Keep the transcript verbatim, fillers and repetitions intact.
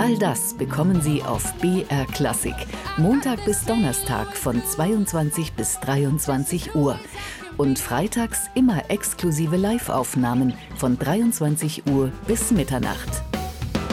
All das bekommen Sie auf B R Klassik. Montag bis Donnerstag von zweiundzwanzig bis dreiundzwanzig Uhr. Und freitags immer exklusive Live-Aufnahmen von dreiundzwanzig Uhr bis Mitternacht.